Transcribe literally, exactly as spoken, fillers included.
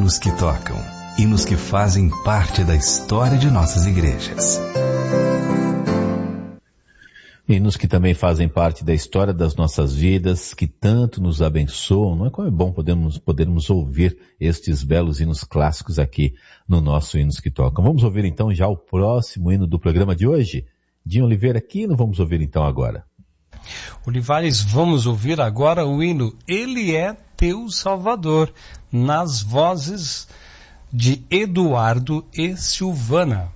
hinos que tocam, hinos que fazem parte da história de nossas igrejas. Hinos que também fazem parte da história das nossas vidas, que tanto nos abençoam. Não é como é bom podermos, podermos ouvir estes belos hinos clássicos aqui no nosso Hinos que Tocam. Vamos ouvir então já o próximo hino do programa de hoje? Dinho Oliveira aqui, não vamos ouvir então agora. Olivares, vamos ouvir agora o hino Ele é Teu Salvador, nas vozes de Eduardo e Silvana.